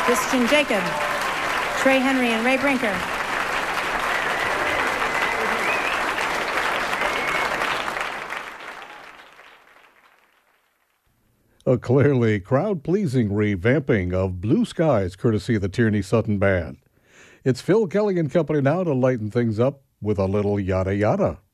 Christian Jacob, Trey Henry and Ray Brinker. A clearly crowd-pleasing revamping of Blue Skies, courtesy of the Tierney Sutton Band. It's Phil Kelly and company now to lighten things up with a little yada yada.